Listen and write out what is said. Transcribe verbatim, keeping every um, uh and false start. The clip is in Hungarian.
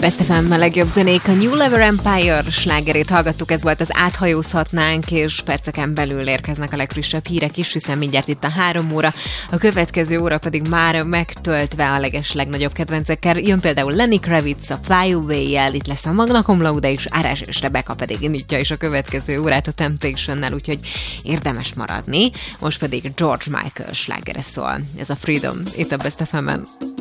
Best ef em a legjobb zenék, a New Level Empire slágerét hallgattuk, ez volt az Áthajózhatnánk, és perceken belül érkeznek a legfrissebb hírek is, hiszen mindjárt itt a három óra, a következő óra pedig már megtöltve a leges legnagyobb kedvencekkel. Jön például Lenny Kravitz a Fly Away-jel, itt lesz a Magna Cum Laude és Árás és Rebecca pedig nyitja is a következő órát a Temptation-nel, úgyhogy érdemes maradni. Most pedig George Michael slágere szól. Ez a Freedom, itt a Best ef em-en.